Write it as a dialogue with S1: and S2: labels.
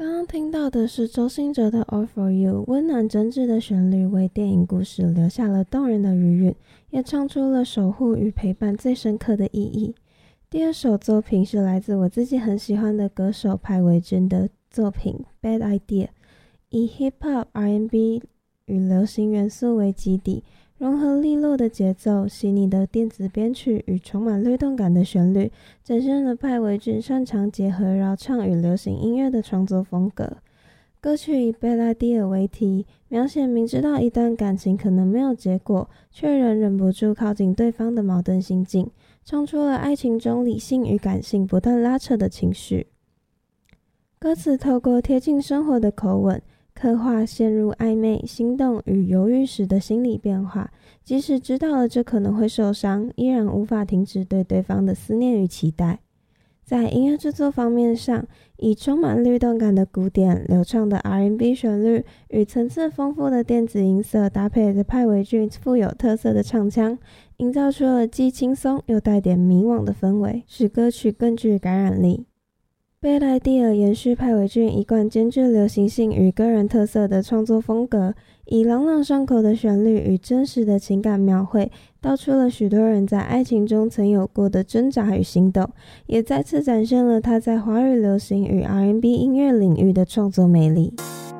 S1: 刚刚听到的是周兴哲的《All For You》，温暖真挚的旋律为电影故事留下了动人的余韵，也唱出了守护与陪伴最深刻的意义。第二首作品是来自我自己很喜欢的歌手派维君的作品《Bad Idea》，以 Hip Hop、R&B 与流行元素为基底，融合利落的节奏、细腻的电子编曲与充满律动感的旋律，展现了派维俊擅长结合饶唱与流行音乐的创作风格。歌曲以 Bad Idea 为题，描写明知道一段感情可能没有结果，却仍忍不住靠近对方的矛盾心境，唱出了爱情中理性与感性不断拉扯的情绪。歌词透过贴近生活的口吻，刻画陷入暧昧、心动与犹豫时的心理变化，即使知道了这可能会受伤，依然无法停止对对方的思念与期待。在音乐制作方面上，以充满律动感的鼓点、流畅的 R&B 旋律与层次丰富的电子音色，搭配着派维俊富有特色的唱腔，营造出了既轻松又带点迷惘的氛围，使歌曲更具感染力。Bad Idea 延续派维俊一贯兼具流行性与个人特色的创作风格，以朗朗上口的旋律与真实的情感描绘，道出了许多人在爱情中曾有过的挣扎与心动，也再次展现了他在华语流行与 R&B 音乐领域的创作魅力。